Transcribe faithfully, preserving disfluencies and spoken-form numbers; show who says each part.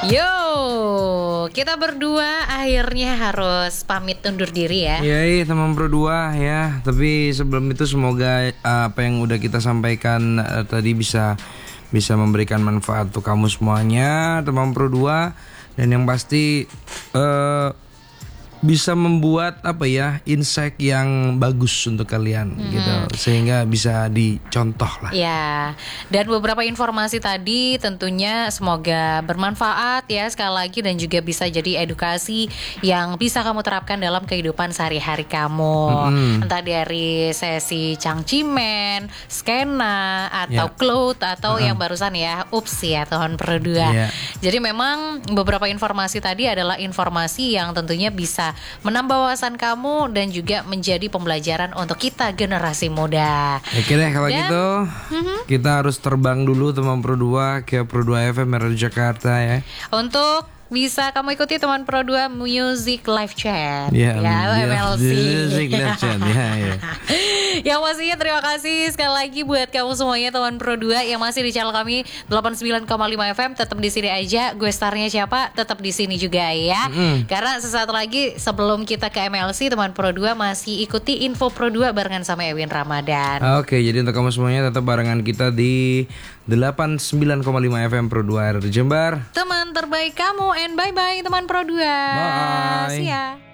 Speaker 1: Yo, kita berdua akhirnya harus pamit undur diri ya.
Speaker 2: Iya, teman berdua ya. Tapi sebelum itu semoga uh, apa yang udah kita sampaikan uh, tadi bisa bisa memberikan manfaat untuk kamu semuanya, teman berdua. Dan yang pasti uh, bisa membuat apa ya insight yang bagus untuk kalian hmm. gitu, sehingga bisa dicontoh lah.
Speaker 1: Ya, dan beberapa informasi tadi tentunya semoga bermanfaat ya sekali lagi, dan juga bisa jadi edukasi yang bisa kamu terapkan dalam kehidupan sehari-hari kamu. Hmm. Entah dari sesi cangcimen, skena, atau yeah. cloth, atau uh-huh. yang barusan ya ups ya tahun perdua. Yeah. Jadi memang beberapa informasi tadi adalah informasi yang tentunya bisa menambah wawasan kamu dan juga menjadi pembelajaran untuk kita generasi muda.
Speaker 2: Oke deh kalau dan, gitu uh-huh. kita harus terbang dulu teman Pro dua ke Pro dua F M Radio Jakarta ya.
Speaker 1: Untuk bisa kamu ikuti teman Pro dua Music Live Chat
Speaker 2: yeah,
Speaker 1: ya,
Speaker 2: yeah,
Speaker 1: M L C
Speaker 2: Music Live Chat ya, ya.
Speaker 1: Yang pastinya terima kasih sekali lagi buat kamu semuanya teman Pro dua yang masih di channel kami delapan puluh sembilan koma lima F M. Tetap di sini aja, gue starnya siapa tetap di sini juga ya. Mm-hmm. Karena sesaat lagi sebelum kita ke M L C, teman Pro dua masih ikuti info Pro dua barengan sama Ewin Ramadan.
Speaker 2: Oke, jadi untuk kamu semuanya tetap barengan kita di delapan puluh sembilan koma lima F M Pro dua R Jember.
Speaker 1: Teman terbaik kamu, and bye bye teman Pro dua.
Speaker 2: Bye.
Speaker 1: See ya.